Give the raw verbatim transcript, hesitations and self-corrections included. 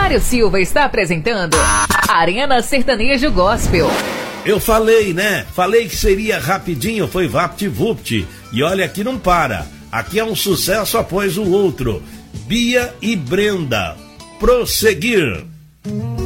Mário Silva está apresentando Arena Sertanejo Gospel. Eu falei, né? Falei que seria rapidinho, foi VaptVupt. E olha, aqui não para. Aqui é um sucesso após o outro. Bia e Brenda. Prosseguir.